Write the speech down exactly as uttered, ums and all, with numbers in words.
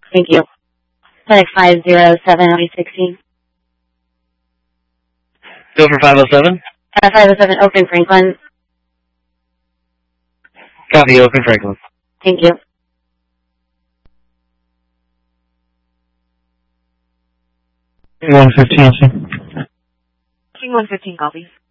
Thank you. FedEx five zero seven, I'll be sixteen. Go for five oh seven. Uh, five oh seven, Oakland Franklin. Copy, Oakland Franklin. Thank you. one fifteen, one fifteen, copy.